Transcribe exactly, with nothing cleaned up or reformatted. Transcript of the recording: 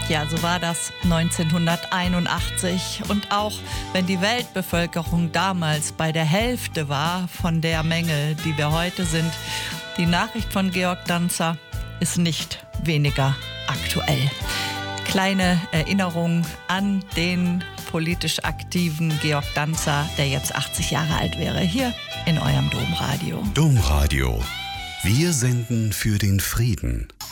Ja, so war das neunzehnhunderteinundachtzig. Und auch wenn die Weltbevölkerung damals bei der Hälfte war von der Menge, die wir heute sind, die Nachricht von Georg Danzer ist nicht weniger aktuell. Kleine Erinnerung an den politisch aktiven Georg Danzer, der jetzt achtzig Jahre alt wäre, hier in eurem Domradio. Domradio. Wir senden für den Frieden.